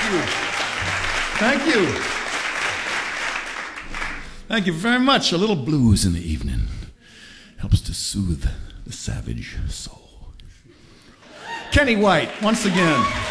you. Thank you. Thank you very much. A little blues in the evening helps to soothe the savage soul. Kenny White, once again.